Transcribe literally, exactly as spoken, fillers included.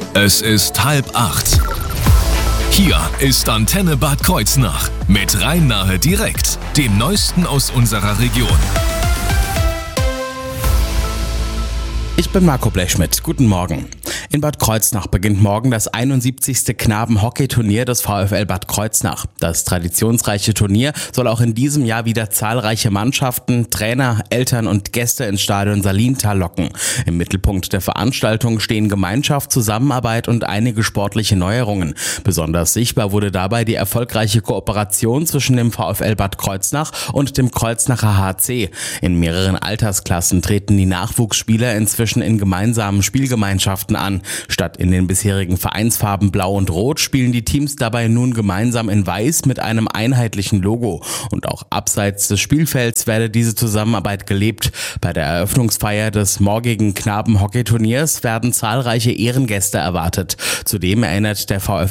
Es ist halb acht. Hier ist Antenne Bad Kreuznach mit Rhein-Nahe direkt, dem Neuesten aus unserer Region. Ich bin Marco Blechschmidt. Guten Morgen. In Bad Kreuznach beginnt morgen das einundsiebzigste Knaben-Hockey-Turnier des VfL Bad Kreuznach. Das traditionsreiche Turnier soll auch in diesem Jahr wieder zahlreiche Mannschaften, Trainer, Eltern und Gäste ins Stadion Salintal locken. Im Mittelpunkt der Veranstaltung stehen Gemeinschaft, Zusammenarbeit und einige sportliche Neuerungen. Besonders sichtbar wurde dabei die erfolgreiche Kooperation zwischen dem VfL Bad Kreuznach und dem Kreuznacher H C. In mehreren Altersklassen treten die Nachwuchsspieler inzwischen in gemeinsamen Spielgemeinschaften an. Statt in den bisherigen Vereinsfarben Blau und Rot spielen die Teams dabei nun gemeinsam in Weiß mit einem einheitlichen Logo. Und auch abseits des Spielfelds werde diese Zusammenarbeit gelebt. Bei der Eröffnungsfeier des morgigen Knaben-Hockey-Turniers werden zahlreiche Ehrengäste erwartet. Zudem erinnert der VfL